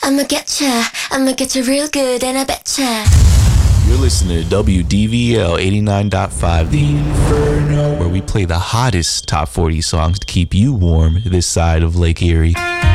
I'ma get you real good, and I betcha. You're listening to WDVL 89.5 The Inferno, where we play the hottest top 40 songs to keep you warm this side of Lake Erie.